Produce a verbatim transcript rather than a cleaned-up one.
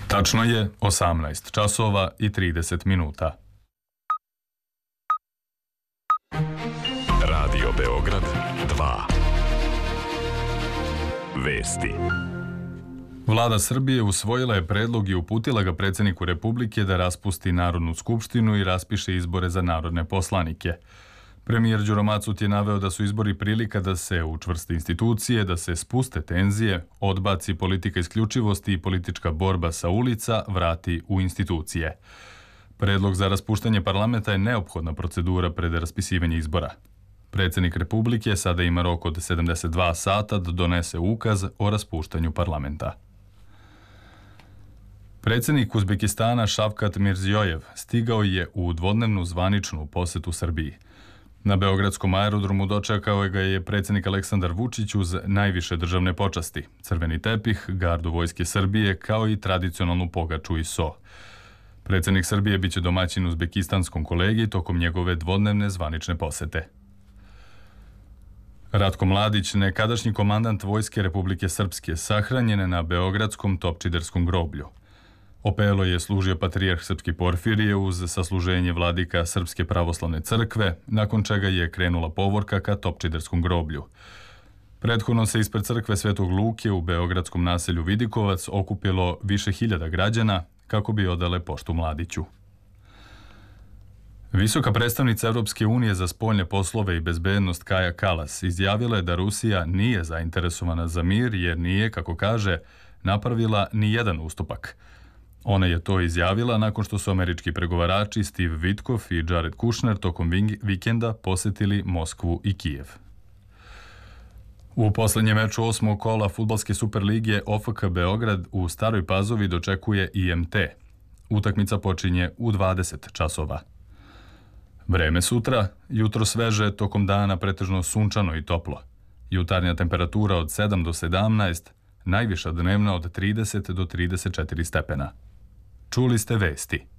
Tačno je osamnaest časova i trideset minuta. Radio Beograd dva. Vesti. Vlada Srbije usvojila je predlog i uputila ga predsjedniku Republike da raspusti Narodnu skupštinu i raspiše izbore za narodne poslanike. Premijer Đuro Macut je naveo da su izbori prilika da se učvrste institucije, da se spuste tenzije, odbaci politika isključivosti i politička borba sa ulica vrati u institucije. Predlog za raspuštanje parlamenta je neophodna procedura pred raspisivanje izbora. Predsjednik Republike sada ima rok od sedamdeset dva sata da donese ukaz o raspuštanju parlamenta. Predsjednik Uzbekistana Šavkat Mirzijojev stigao je u dvodnevnu zvaničnu posetu Srbiji. Na beogradskom aerodromu dočekao ga je predsjednik Aleksandar Vučić uz najviše državne počasti, crveni tepih, gardu Vojske Srbije kao i tradicionalnu pogaču i so. Predsjednik Srbije biće domaćin uzbekistanskom kolegi tokom njegove dvodnevne zvanične posete. Ratko Mladić, nekadašnji komandant Vojske Republike Srpske, sahranjen je na beogradskom Topčiderskom groblju. Opelo je služio patrijarh Srpski Porfirije uz sasluženje vladika Srpske pravoslavne crkve, nakon čega je krenula povorka ka Topčiderskom groblju. Prethodno se ispred crkve Svetog Luke u beogradskom naselju Vidikovac okupilo više hiljada građana kako bi odale poštu Mladiću. Visoka predstavnica Europske unije za spoljne poslove i bezbednost Kaja Kalas izjavila je da Rusija nije zainteresovana za mir jer nije, kako kaže, napravila ni jedan ustupak. Ona je to izjavila nakon što su američki pregovarači Steve Witkoff i Jared Kushner tokom vikenda posetili Moskvu i Kijev. U posljednjem meču osmog kola fudbalske Superligije O F K Beograd u Staroj Pazovi dočekuje I M T. Utakmica počinje u dvadeset časova. Vreme sutra, jutro sveže, tokom dana pretežno sunčano i toplo. Jutarnja temperatura od sedam do sedamnaest, najviša dnevna od trideset do trideset četiri stepena. Čuli ste vesti.